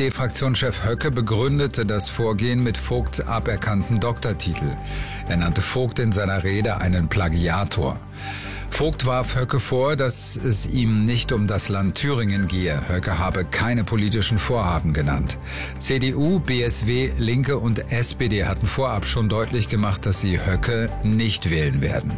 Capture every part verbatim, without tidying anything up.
AfD-Fraktionschef Höcke begründete das Vorgehen mit Vogts aberkannten Doktortitel. Er nannte Vogt in seiner Rede einen Plagiator. Vogt warf Höcke vor, dass es ihm nicht um das Land Thüringen gehe. Höcke habe keine politischen Vorhaben genannt. C D U, B S W, Linke und S P D hatten vorab schon deutlich gemacht, dass sie Höcke nicht wählen werden.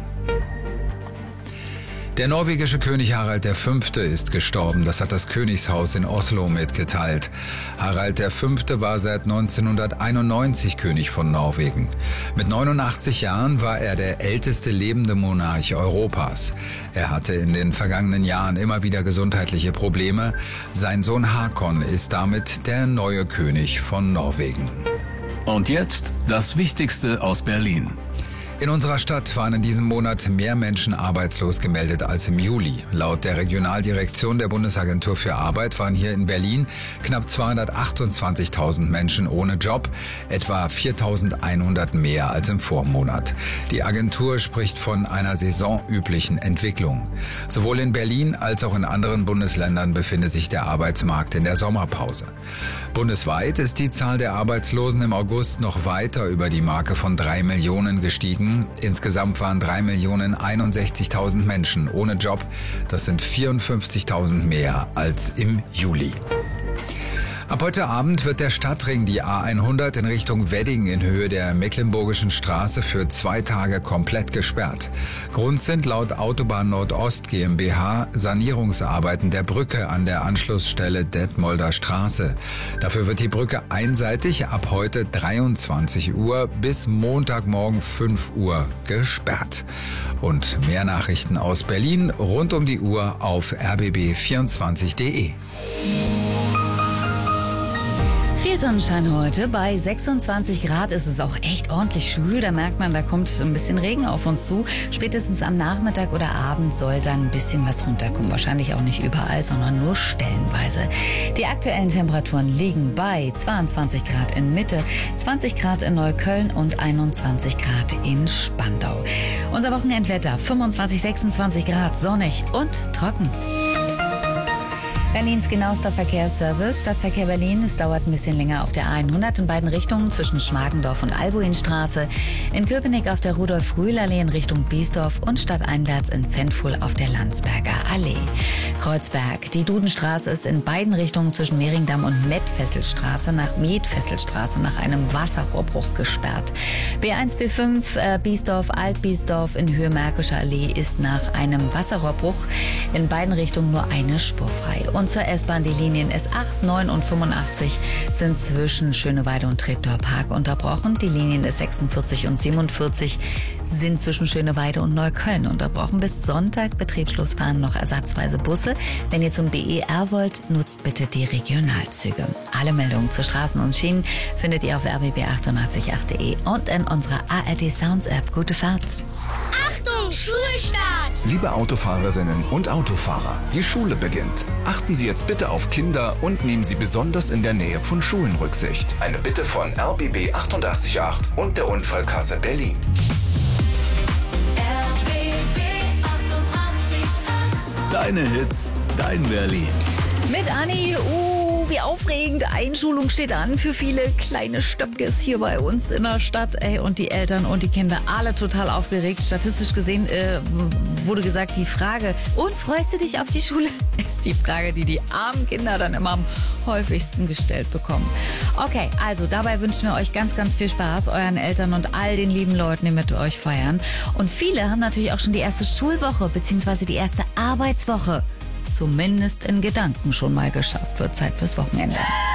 Der norwegische König Harald der Fünfte ist gestorben. Das hat das Königshaus in Oslo mitgeteilt. Harald der Fünfte war seit neunzehnhunderteinundneunzig König von Norwegen. Mit neunundachtzig Jahren war er der älteste lebende Monarch Europas. Er hatte in den vergangenen Jahren immer wieder gesundheitliche Probleme. Sein Sohn Hakon ist damit der neue König von Norwegen. Und jetzt das Wichtigste aus Berlin. In unserer Stadt waren in diesem Monat mehr Menschen arbeitslos gemeldet als im Juli. Laut der Regionaldirektion der Bundesagentur für Arbeit waren hier in Berlin knapp zweihundertachtundzwanzigtausend Menschen ohne Job, etwa viertausendeinhundert mehr als im Vormonat. Die Agentur spricht von einer saisonüblichen Entwicklung. Sowohl in Berlin als auch in anderen Bundesländern befindet sich der Arbeitsmarkt in der Sommerpause. Bundesweit ist die Zahl der Arbeitslosen im August noch weiter über die Marke von drei Millionen gestiegen. Insgesamt waren drei Millionen einundsechzigtausend Menschen ohne Job. Das sind vierundfünfzigtausend mehr als im Juli. Ab heute Abend wird der Stadtring, die A hundert, in Richtung Wedding in Höhe der Mecklenburgischen Straße für zwei Tage komplett gesperrt. Grund sind laut Autobahn Nordost GmbH Sanierungsarbeiten der Brücke an der Anschlussstelle Detmolder Straße. Dafür wird die Brücke einseitig ab heute dreiundzwanzig Uhr bis Montagmorgen fünf Uhr gesperrt. Und mehr Nachrichten aus Berlin rund um die Uhr auf r b b vierundzwanzig punkt de. Viel Sonnenschein heute. Bei sechsundzwanzig Grad ist es auch echt ordentlich schwül. Da merkt man, da kommt ein bisschen Regen auf uns zu. Spätestens am Nachmittag oder Abend soll dann ein bisschen was runterkommen. Wahrscheinlich auch nicht überall, sondern nur stellenweise. Die aktuellen Temperaturen liegen bei zweiundzwanzig Grad in Mitte, zwanzig Grad in Neukölln und einundzwanzig Grad in Spandau. Unser Wochenendwetter: fünfundzwanzig, sechsundzwanzig Grad, sonnig und trocken. Berlins genauester Verkehrsservice. Stadtverkehr Berlin. Es dauert ein bisschen länger auf der A hundert in beiden Richtungen zwischen Schmargendorf und Albuinstraße. In Köpenick auf der Rudolf-Rühl-Allee in Richtung Biesdorf und stadteinwärts in Fenfuhl auf der Landsberger Allee. Kreuzberg. Die Dudenstraße ist in beiden Richtungen zwischen Mehringdamm und Medfesselstraße nach Medfesselstraße nach einem Wasserrohrbruch gesperrt. B eins, B fünf, äh, Biesdorf, Altbiesdorf in Höhe Märkischer Allee ist nach einem Wasserrohrbruch in beiden Richtungen nur eine Spur frei. Und zur S-Bahn die Linien S acht, neun und fünfundachtzig sind zwischen Schöneweide und Treptower Park unterbrochen. Die Linien S sechsundvierzig und siebenundvierzig sind zwischen Schöneweide und Neukölln unterbrochen. Bis Sonntag betriebslos fahren noch ersatzweise Busse. Wenn ihr zum B E R wollt, nutzt bitte die Regionalzüge. Alle Meldungen zu Straßen und Schienen findet ihr auf r b b achtundachtzig punkt acht punkt de und in unserer A R D Sounds App. Gute Fahrt! Achtung, Schulstart! Liebe Autofahrerinnen und Autofahrer, die Schule beginnt. Achten Sie jetzt bitte auf Kinder und nehmen Sie besonders in der Nähe von Schulen Rücksicht. Eine Bitte von R B B achtundachtzig Punkt acht und der Unfallkasse Berlin. R B B achtundachtzig Punkt acht. Deine Hits, dein Berlin. Mit Anni, uh, wie aufregend. Einschulung steht an für viele kleine Stöpkes hier bei uns in der Stadt. Ey, und die Eltern und die Kinder alle total aufgeregt. Statistisch gesehen äh, wurde gesagt, die Frage, und freust du dich auf die Schule, ist die Frage, die die armen Kinder dann immer am häufigsten gestellt bekommen. Okay, also dabei wünschen wir euch ganz, ganz viel Spaß, euren Eltern und all den lieben Leuten, die mit euch feiern. Und viele haben natürlich auch schon die erste Schulwoche bzw. die erste Arbeitswoche zumindest in Gedanken schon mal geschafft. Wird Zeit fürs Wochenende.